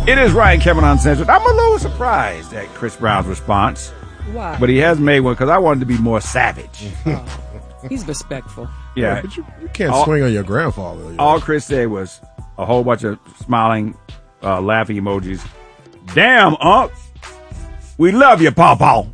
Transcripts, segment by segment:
It is Ryan Cameron Uncensored. I'm a little surprised at Chris Brown's response. Why? But he has made one because I wanted to be more savage. He's respectful. Yeah. But you can't swing on your grandfather. All Chris said was a whole bunch of smiling, laughing emojis. Damn, Unc. We love you, Paw.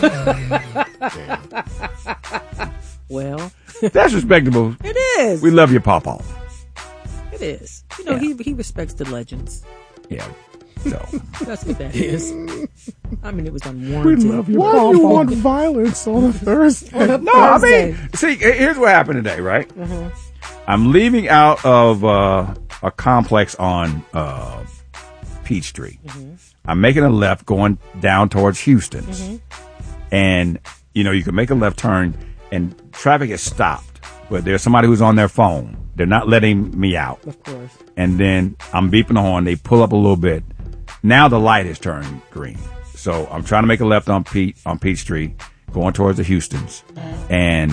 Well, that's respectable. It is. We love you, Paw. It is. You know, he respects the legends. Yeah. So that's what that is. I mean, it was unwarranted. We love you. Why do you want violence on a Thursday? No, I mean, see, here's what happened today, right? Mm-hmm. I'm leaving out of a complex on Peachtree. Mm-hmm. I'm making a left going down towards Houston's. Mm-hmm. And, you know, you can make a left turn and traffic is stopped. But there's somebody who's on their phone. They're not letting me out. Of course. And then I'm beeping the horn. They pull up a little bit. Now the light has turned green. So I'm trying to make a left on Peachtree, going towards the Houstons. And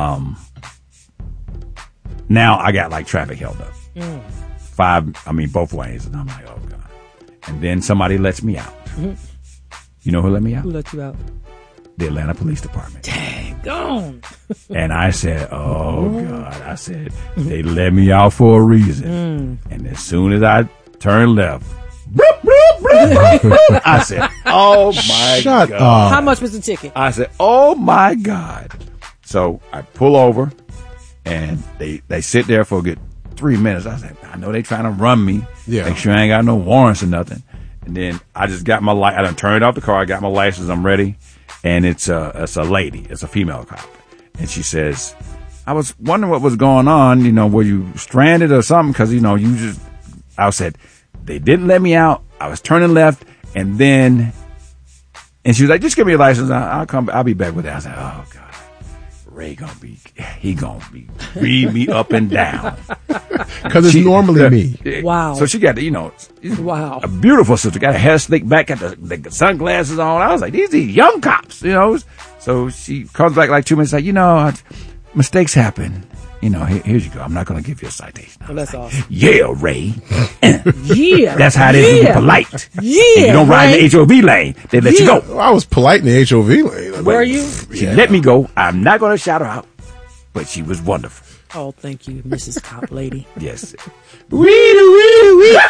now I got like traffic held up. Both lanes. And I'm like, oh, God. And then somebody lets me out. Mm-hmm. You know who let me out? Who let you out? The Atlanta Police Department. Dang, gone. And I said, oh, God. I said, they let me out for a reason. And as soon as I turned left, bloop, bloop, bloop, bloop, bloop, I said, oh, my Shut God. up. How much was the ticket? I said, oh, my God. So I pull over, and they sit there for a good 3 minutes. I said, I know they trying to run me. Yeah. Make sure I ain't got no warrants or nothing. And then I just got my I done turned off the car. I got my license. I'm ready. And it's a lady. It's a female cop. And she says, I was wondering what was going on. You know, were you stranded or something? Because, you know, I said, they didn't let me out. I was turning left. And she was like, just give me your license. I'll be back with that. I said, oh, God. Ray gonna be read me up and down. Because it's normally me. Wow. So she got the, wow, a beautiful sister, got her hair slicked back, got the sunglasses on. I was like, these young cops, So she comes back like 2 minutes, like, mistakes happen. Here you go. I'm not going to give you a citation. Well, that's awesome. Yeah, Ray. Yeah. That's how it is when you're polite. Yeah. And you don't ride in the HOV lane. They let you go. I was polite in the HOV lane. Were you? She let me go. I'm not going to shout her out, but she was wonderful. Oh, thank you, Mrs. Cop Lady. Yes. Wee wee.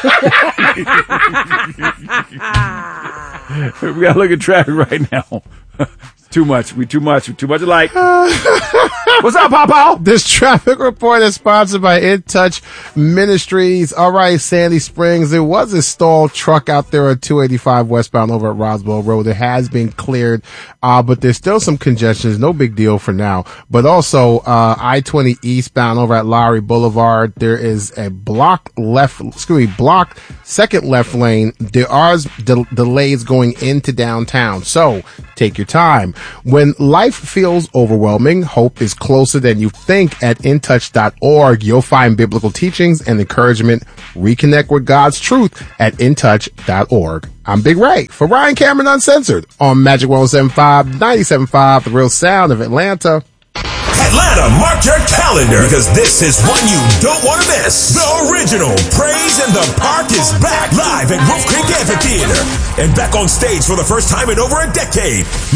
We got to look at traffic right now. Too much. We too much alike. What's up, Papa? This traffic report is sponsored by In Touch Ministries. All right, Sandy Springs. There was a stalled truck out there at 285 westbound over at Roswell Road. It has been cleared, but there's still some congestion. No big deal for now. But also, I-20 eastbound over at Lowry Boulevard, there is a blocked second left lane. There are delays going into downtown. So take your time. When life feels overwhelming, hope is closer than you think. At intouch.org, you'll find biblical teachings and encouragement. Reconnect with God's truth at intouch.org. I'm Big Ray for Ryan Cameron Uncensored on Magic 107.5, 97.5, The Real Sound of Atlanta. Atlanta, mark your calendar, because this is one you don't want to miss. The original Praise in the Park is back live at Wolf Creek Amphitheater and back on stage for the first time in over a decade.